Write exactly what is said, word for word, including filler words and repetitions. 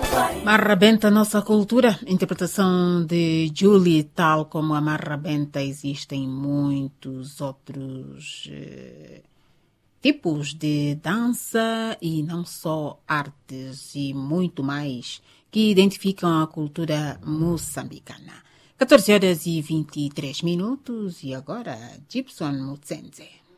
Marrabenta, nossa cultura, interpretação de Julie, tal como a marrabenta, existem muitos outros eh, tipos de dança e não só artes e muito mais que identificam a cultura moçambicana. catorze horas e vinte e três minutos e agora Gibson Mutsenze.